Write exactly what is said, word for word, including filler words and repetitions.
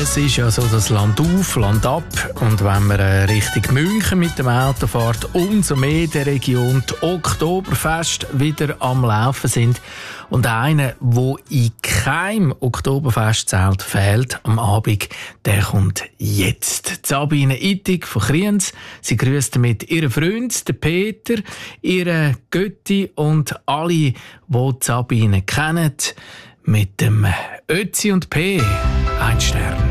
Es ist ja so das Land auf, Land ab. Und wenn man äh, Richtung München mit dem Auto fährt, umso mehr der Region die Oktoberfest wieder am Laufen sind. Und einer, der in keinem Oktoberfestzelt fehlt am Abend, der kommt jetzt. Sabine Ittig von Kriens. Sie grüßt mit ihrem Freund, den Peter, ihre Götti und alle, die Sabine kennen, mit dem Ötzi und P. Ein Stern.